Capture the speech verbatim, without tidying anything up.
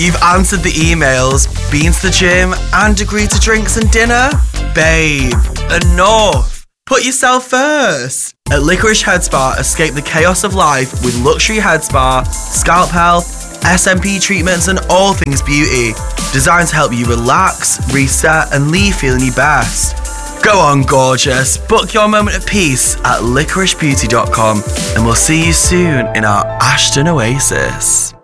You've answered the emails, been to the gym, and agreed to drinks and dinner? Babe, enough. Put yourself first. At Licorice Head Spa, escape the chaos of life with luxury head spa, scalp health, S M P treatments, and all things beauty. Designed to help you relax, reset, and leave feeling your best. Go on, gorgeous. Book your moment of peace at licorice beauty dot com, and we'll see you soon in our Ashton Oasis.